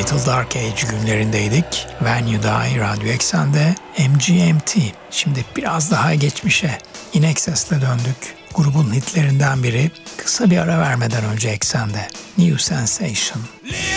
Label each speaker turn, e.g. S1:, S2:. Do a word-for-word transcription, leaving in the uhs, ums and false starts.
S1: Little Dark Age günlerindeydik. When You Die Radyo Eksen'de M G M T. Şimdi biraz daha geçmişe In Excess'le döndük. Grubun hitlerinden biri kısa bir ara vermeden önce Eksen'de New Sensation.